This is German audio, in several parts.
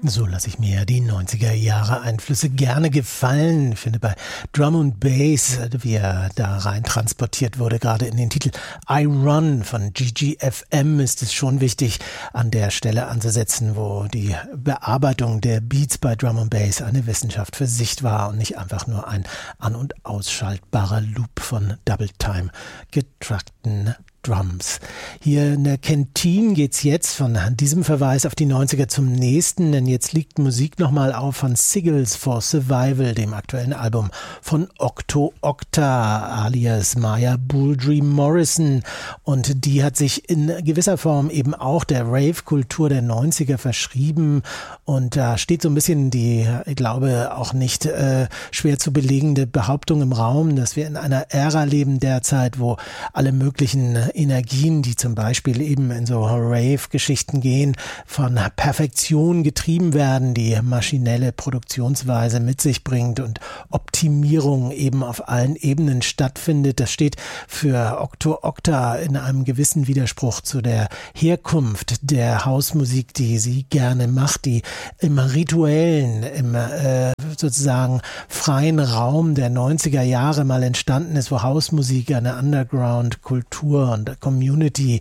So lasse ich mir die 90er Jahre Einflüsse gerne gefallen. Ich finde bei Drum und Bass, wie er da rein transportiert wurde, gerade in den Titel I Run von GGFM, ist es schon wichtig, an der Stelle anzusetzen, wo die Bearbeitung der Beats bei Drum und Bass eine Wissenschaft für sich war und nicht einfach nur ein an- und ausschaltbarer Loop von Double-Time getrackten Drums. Hier in der Kantine geht's jetzt von diesem Verweis auf die 90er zum nächsten, denn jetzt liegt Musik nochmal auf von Sigils for Survival, dem aktuellen Album von Octo Octa alias Maya Bouldry Morrison, und die hat sich in gewisser Form eben auch der Rave-Kultur der 90er verschrieben, und da steht so ein bisschen die, ich glaube auch nicht schwer zu belegende Behauptung im Raum, dass wir in einer Ära leben derzeit, wo alle möglichen Energien, die zum Beispiel eben in so Rave-Geschichten gehen, von Perfektion getrieben werden, die maschinelle Produktionsweise mit sich bringt und Optimierung eben auf allen Ebenen stattfindet. Das steht für Octo Octa in einem gewissen Widerspruch zu der Herkunft der Hausmusik, die sie gerne macht, die im rituellen, im sozusagen freien Raum der 90er Jahre mal entstanden ist, wo Hausmusik eine Underground-Kultur und Community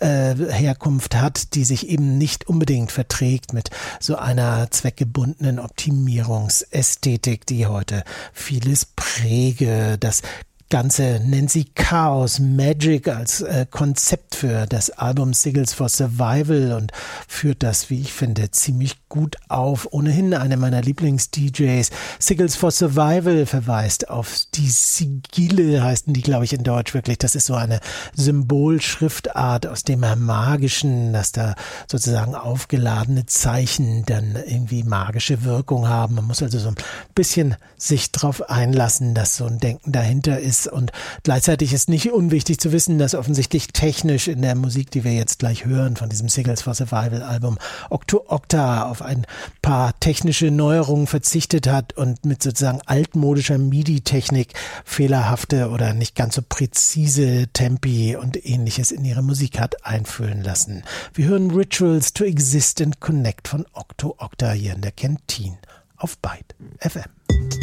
Herkunft hat, die sich eben nicht unbedingt verträgt mit so einer zweckgebundenen Optimierungsästhetik, die heute vieles präge. Das Ganze nennt sie Chaos Magic als Konzept für das Album Sigils for Survival und führt das, wie ich finde, ziemlich gut auf. Ohnehin eine meiner Lieblings-DJs. Sigils for Survival verweist auf die Sigille, heißen die, glaube ich, in Deutsch wirklich. Das ist so eine Symbolschriftart aus dem Magischen, dass da sozusagen aufgeladene Zeichen dann irgendwie magische Wirkung haben. Man muss also so ein bisschen sich drauf einlassen, dass so ein Denken dahinter ist. Und gleichzeitig ist nicht unwichtig zu wissen, dass offensichtlich technisch in der Musik, die wir jetzt gleich hören, von diesem Sigils for Survival Album Octo Octa auf ein paar technische Neuerungen verzichtet hat und mit sozusagen altmodischer MIDI-Technik fehlerhafte oder nicht ganz so präzise Tempi und ähnliches in ihre Musik hat einfüllen lassen. Wir hören Rituals to Exist and Connect von Octo Octa hier in der Kantine auf Byte FM.